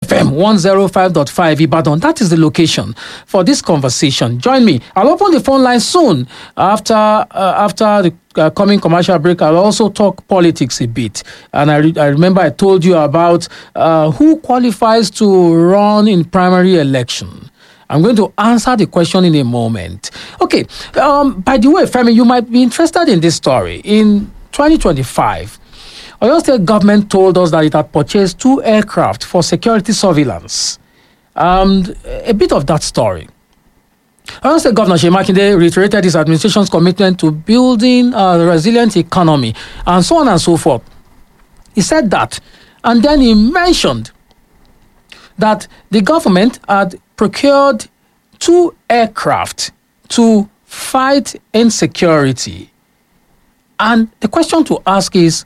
FM 105.5 Ibadan. That is the location for this conversation. Join me. I'll open the phone line soon after the coming commercial break. I'll also talk politics a bit. And I remember I told you about who qualifies to run in primary election. I'm going to answer the question in a moment. Okay. By the way, Femi, you might be interested in this story. In 2025, Oyo State government told us that it had purchased 2 aircraft for security surveillance. A bit of that story. Oyo State Governor Seyi Makinde reiterated his administration's commitment to building a resilient economy and so on and so forth. He said that, and then he mentioned that the government had procured 2 aircraft to fight insecurity. And the question to ask is,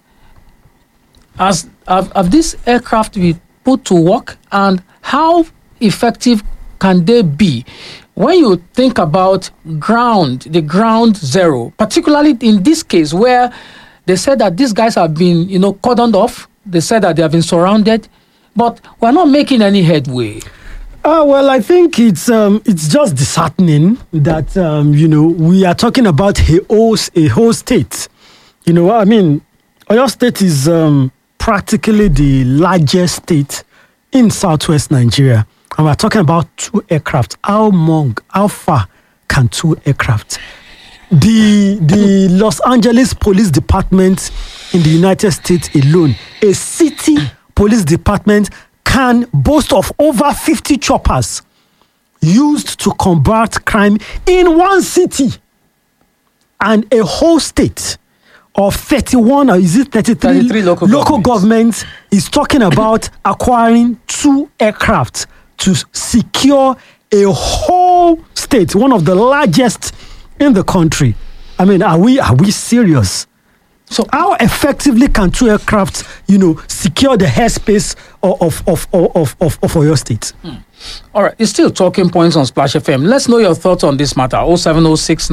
have these aircraft been put to work, and how effective can they be when you think about the ground zero, particularly in this case where they said that these guys have been, cordoned off. They said that they have been surrounded, but we're not making any headway. Well, I think it's just disheartening that we are talking about a whole state. Oyo State is practically the largest state in southwest Nigeria, and we're talking about 2 aircraft. How far can 2 aircraft? The Los Angeles Police Department in the United States alone, a city police department, can boast of over 50 choppers used to combat crime in one city, and a whole state of 31 or is it 33 local governments is talking about acquiring 2 aircraft to secure a whole state, one of the largest in the country. I mean, are we serious? So how effectively can 2 aircraft, secure the airspace of Oyo State? All right, it's still talking points on Splash FM. Let's know your thoughts on this matter. 07069493000,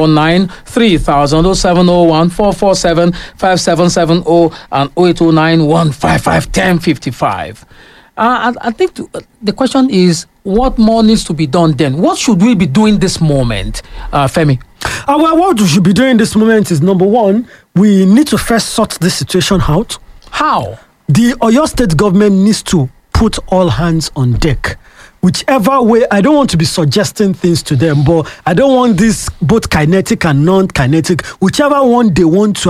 07014475770, and 08091551055. I think the question is, what more needs to be done then? What should we be doing this moment, Femi? Well, what we should be doing this moment is, number one, we need to first sort this situation out. How? The Oyo State government needs to put all hands on deck. Whichever way, I don't want to be suggesting things to them, but I don't want this both kinetic and non-kinetic. Whichever one they want to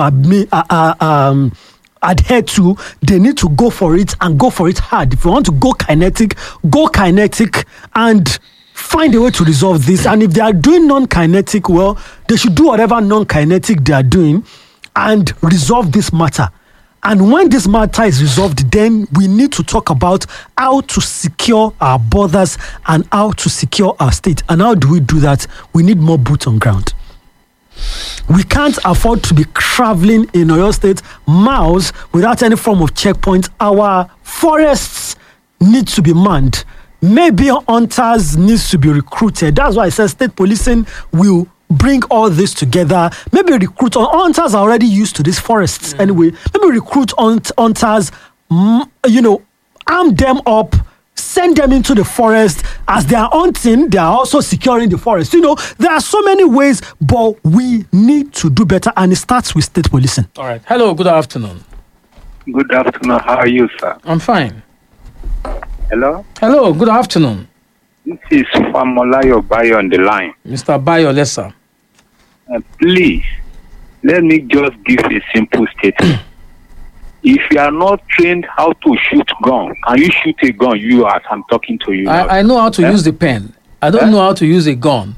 adhere to, they need to go for it and go for it hard. If you want to go kinetic and find a way to resolve this. And if they are doing non-kinetic, well, they should do whatever non-kinetic they are doing and resolve this matter. And when this matter is resolved, then we need to talk about how to secure our borders and how to secure our state. And how do we do that? We need more boots on ground. We can't afford to be traveling in Oyo State miles without any form of checkpoint. Our forests need to be manned. Maybe hunters needs to be recruited. That's why I said state policing will bring all this together. Maybe recruit hunters are already used to these forests anyway. Maybe recruit hunters, arm them up, send them into the forest. As they are hunting, they are also securing the forest. There are so many ways, but we need to do better, and it starts with state policing. All right. Hello, good afternoon. Good afternoon. How are you, sir? I'm fine. Hello? Hello, good afternoon. This is Famolayo Bayo on the line. Mr. Bayo, yes, sir. Please, let me just give a simple statement. If you are not trained how to shoot gun, can you shoot a gun, as I'm talking to you? I know how to use the pen. I don't know how to use a gun.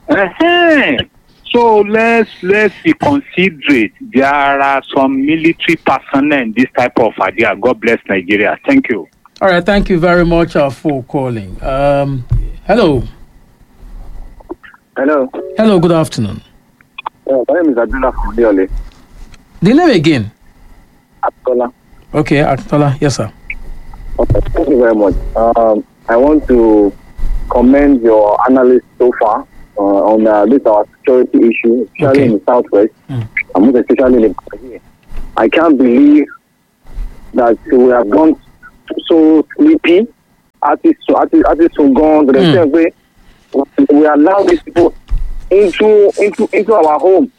So let's be considerate. There are some military personnel in this type of idea. God bless Nigeria. Thank you. All right, thank you very much for calling. Hello. Hello. Hello, good afternoon. My name is Abdullah from Diole. The name again? Aktola. Okay, Aktola. Yes, sir. Okay, thank you very much. I want to commend your analysis so far on this our security issue, especially in the southwest, and most especially in the I can't believe that we have gone so sleepy artists gone to the extent where we allow these people into our home.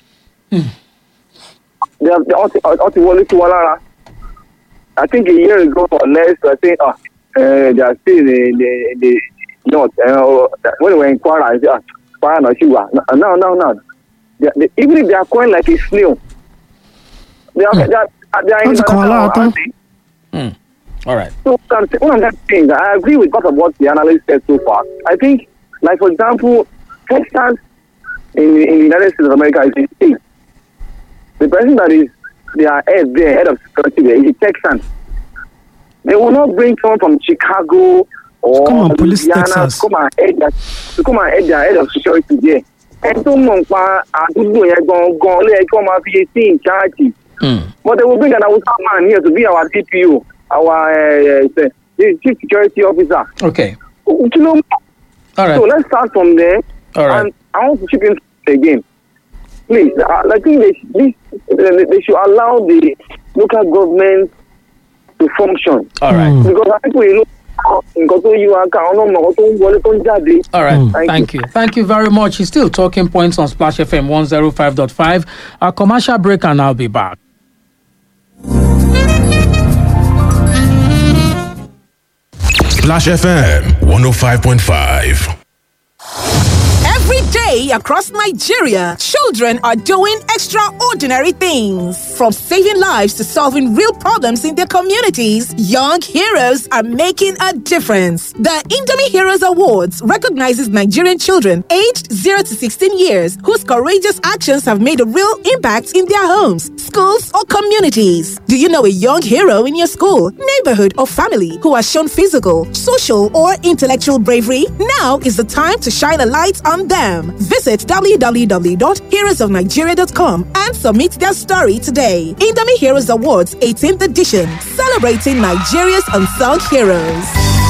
They want to I think a year ago or less, I think they are still in the north. When we were in Kwara, I said, no. Even if they are going like a snail, they are in the All right. So one of the things, I agree with part of what the analyst said so far. I think, like for example, Texas in the United States of America is a state. The person that is their head of security there is a Texan. They will not bring someone from Chicago or Louisiana to come and head their head of security there. And so in but they will bring an Hausa man here to be our DPO, our chief security officer. Okay. All right. So let's start from there. All right. And I want to chip in again. Please, I think they should allow the local government to function. All right. Because I think we know. All right. Thank you. Thank you very much. He's still talking points on Splash FM 105.5. A commercial break and I'll be back. Splash FM 105.5. Every day across Nigeria, children are doing extraordinary things. From saving lives to solving real problems in their communities, young heroes are making a difference. The Indomie Heroes Awards recognizes Nigerian children aged 0 to 16 years whose courageous actions have made a real impact in their homes, schools, or communities. Do you know a young hero in your school, neighborhood, or family who has shown physical, social, or intellectual bravery? Now is the time to shine a light on them. Visit www.heroesofnigeria.com and submit their story today. Indomie Heroes Awards 18th edition, celebrating Nigeria's unsung heroes.